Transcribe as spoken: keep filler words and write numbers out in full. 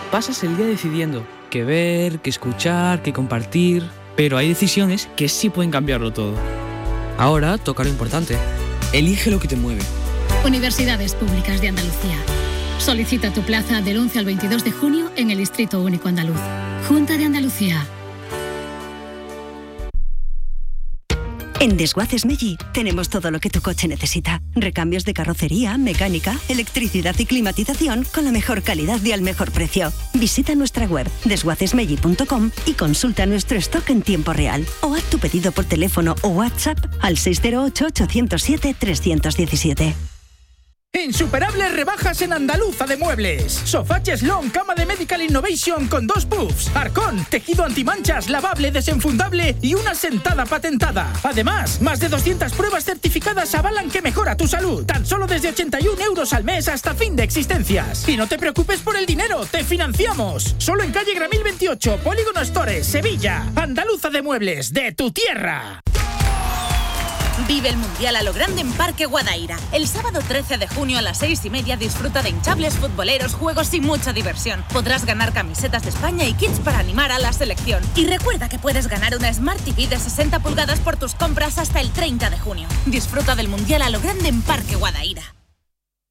pasas el día decidiendo qué ver, qué escuchar, qué compartir, pero hay decisiones que sí pueden cambiarlo todo. Ahora toca lo importante. Elige lo que te mueve. Universidades Públicas de Andalucía. Solicita tu plaza del once al veintidós de junio en el Distrito Único Andaluz. Junta de Andalucía. En Desguaces Meggi tenemos todo lo que tu coche necesita. Recambios de carrocería, mecánica, electricidad y climatización con la mejor calidad y al mejor precio. Visita nuestra web desguaces meggi punto com y consulta nuestro stock en tiempo real. O haz tu pedido por teléfono o WhatsApp al seis cero ocho, ocho cero siete, tres uno siete. Insuperables rebajas en Andaluza de Muebles. Sofá Cheslón, cama de Medical Innovation con dos puffs. Arcón, tejido antimanchas, lavable, desenfundable y una sentada patentada. Además, más de doscientas pruebas certificadas avalan que mejora tu salud. Tan solo desde ochenta y un euros al mes hasta fin de existencias. Y no te preocupes por el dinero, te financiamos. Solo en calle Gramil veintiocho, Polígono Stores, Sevilla. Andaluza de Muebles, de tu tierra. Vive el Mundial a lo grande en Parque Guadaira. El sábado trece de junio a las seis y media disfruta de hinchables, futboleros, juegos y mucha diversión. Podrás ganar camisetas de España y kits para animar a la selección. Y recuerda que puedes ganar una Smart T V de sesenta pulgadas por tus compras hasta el treinta de junio. Disfruta del Mundial a lo grande en Parque Guadaira.